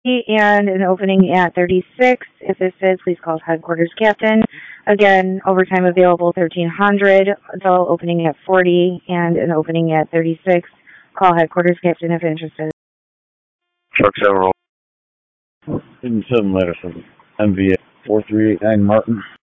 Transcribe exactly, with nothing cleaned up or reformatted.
and an opening at thirty-six. If this is, please call headquarters captain. Again, overtime available thirteen hundred, adult opening at forty, and an opening at thirty-six. Call headquarters captain if interested. Truck seven roll. seven Medicine, M V A four three eight nine Martin.